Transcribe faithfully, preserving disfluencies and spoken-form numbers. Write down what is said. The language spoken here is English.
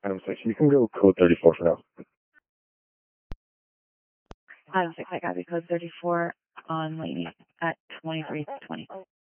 Item six, you can go code thirty-four for now. Item six, I copy code thirty-four on Laney at twenty-three twenty.